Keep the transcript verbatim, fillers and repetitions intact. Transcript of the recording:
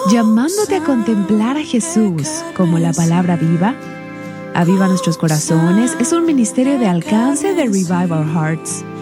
llamándote a contemplar a Jesús como la palabra viva. Aviva Nuestros Corazones es un ministerio de alcance de Revive Our Hearts.